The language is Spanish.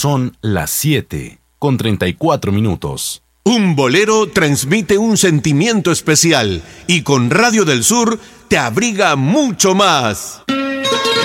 Son las 7:34. Un bolero transmite un sentimiento especial y con Radio del Sur te abriga mucho más.